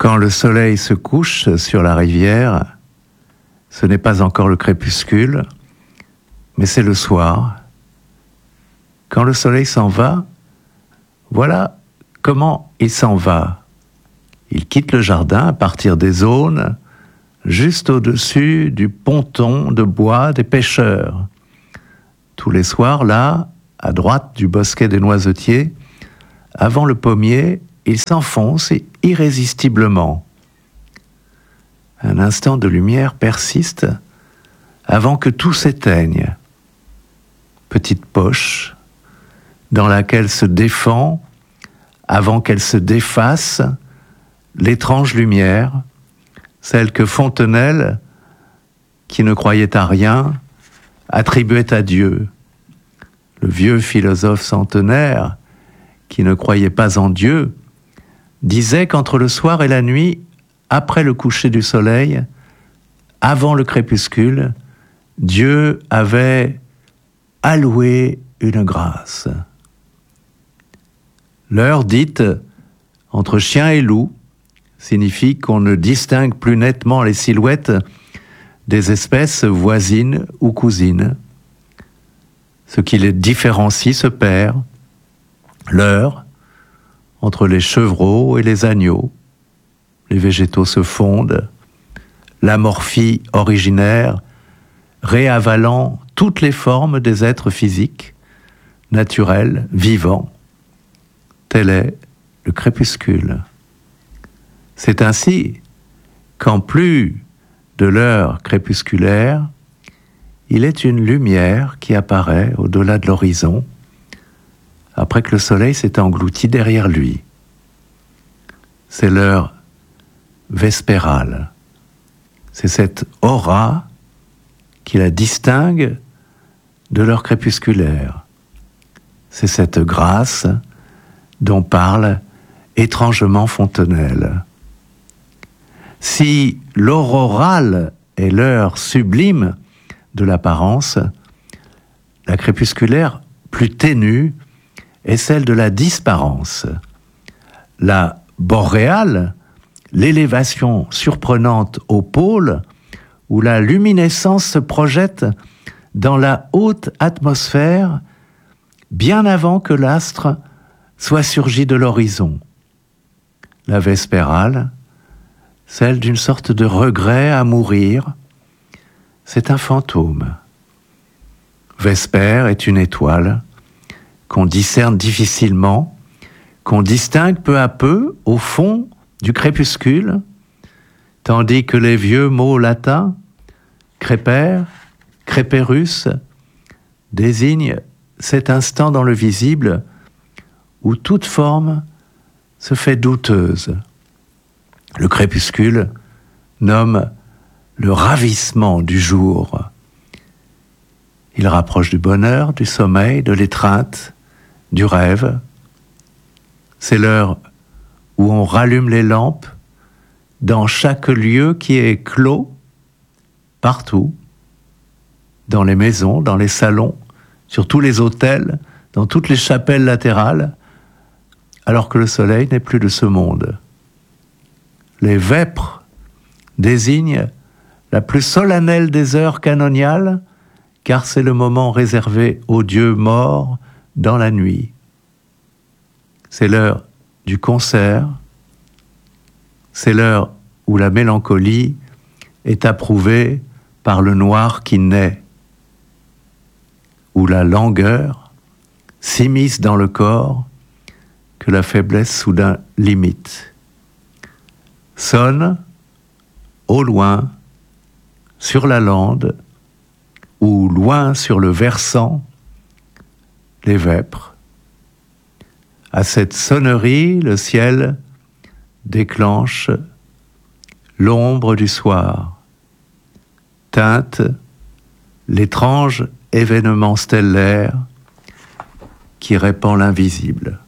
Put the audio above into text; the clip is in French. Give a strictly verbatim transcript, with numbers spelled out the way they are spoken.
Quand le soleil se couche sur la rivière, ce n'est pas encore le crépuscule, mais c'est le soir. Quand le soleil s'en va, voilà comment il s'en va. Il quitte le jardin à partir des zones juste au-dessus du ponton de bois des pêcheurs. Tous les soirs, là, à droite du bosquet des noisetiers, avant le pommier, il s'enfonce irrésistiblement. Un instant de lumière persiste avant que tout s'éteigne. Petite poche dans laquelle se défend, avant qu'elle se défasse, l'étrange lumière, celle que Fontenelle, qui ne croyait à rien, attribuait à Dieu. Le vieux philosophe centenaire, qui ne croyait pas en Dieu, disait qu'entre le soir et la nuit, après le coucher du soleil, avant le crépuscule, Dieu avait alloué une grâce. L'heure dite entre chien et loup signifie qu'on ne distingue plus nettement les silhouettes des espèces voisines ou cousines. Ce qui les différencie se perd. L'heure entre les chevreaux et les agneaux. Les végétaux se fondent. L'amorphie originaire réavalant toutes les formes des êtres physiques, naturels, vivants. Tel est le crépuscule. C'est ainsi qu'en plus de l'heure crépusculaire, il est une lumière qui apparaît au-delà de l'horizon, après que le soleil s'est englouti derrière lui. C'est l'heure vespérale. C'est cette aura qui la distingue de l'heure crépusculaire. C'est cette grâce dont parle étrangement Fontenelle. Si l'aurorale est l'heure sublime de l'apparence, la crépusculaire, plus ténue, est celle de la disparence. La boréale, l'élévation surprenante au pôle, où la luminescence se projette dans la haute atmosphère bien avant que l'astre soit surgi de l'horizon. La vespérale, celle d'une sorte de regret à mourir, c'est un fantôme. Vespère est une étoile qu'on discerne difficilement, qu'on distingue peu à peu au fond du crépuscule, tandis que les vieux mots latins, crépère, crépérus, désignent cet instant dans le visible où toute forme se fait douteuse. Le crépuscule nomme le ravissement du jour. Il rapproche du bonheur, du sommeil, de l'étreinte, du rêve. C'est l'heure où on rallume les lampes dans chaque lieu qui est clos, partout, dans les maisons, dans les salons, sur tous les autels, dans toutes les chapelles latérales, alors que le soleil n'est plus de ce monde. Les vêpres désignent la plus solennelle des heures canoniales, car c'est le moment réservé aux dieux morts dans la nuit. C'est l'heure du concert, c'est l'heure où la mélancolie est approuvée par le noir qui naît, où la langueur s'immisce dans le corps que la faiblesse soudain limite. Sonne, au loin, sur la lande, ou loin sur le versant, les vêpres. À cette sonnerie, le ciel déclenche l'ombre du soir, teinte l'étrange événement stellaire qui répand l'invisible.